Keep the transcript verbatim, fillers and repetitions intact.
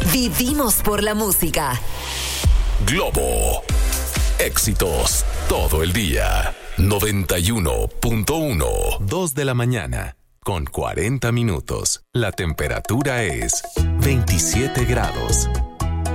Vivimos por la música. Globo. Éxitos todo el día. noventa y uno punto uno. Dos de la mañana con cuarenta minutos. La temperatura es veintisiete grados.